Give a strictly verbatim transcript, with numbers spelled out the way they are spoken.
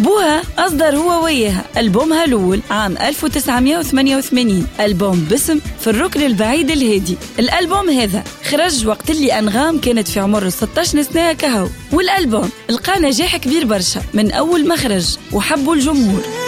بوها أصدر هو وياها ألبومها الأول عام ألف وتسعمائة وثمانية وثمانين، ألبوم باسم في الركن البعيد الهادي. الألبوم هذا خرج وقت اللي أنغام كانت في عمر ستة عشر سنة كهو، والألبوم لقى نجاح كبير برشا من أول ما خرج وحبوا الجمهور.